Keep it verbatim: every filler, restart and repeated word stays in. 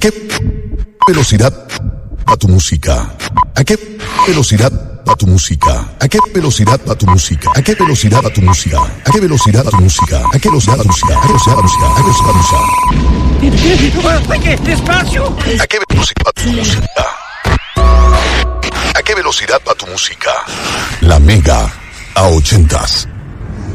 qué velocidad va tu música? ¿A qué velocidad va tu música? ¿A qué velocidad va tu música? ¿A qué velocidad va tu música? ¿A qué velocidad va tu música? ¿A qué velocidad va tu música? ¿A qué velocidad va tu música? ¿A qué velocidad va tu música? Oye, despacio. ¿A qué velocidad va tu música? ¿A qué velocidad va tu música? La Mega a ochentas.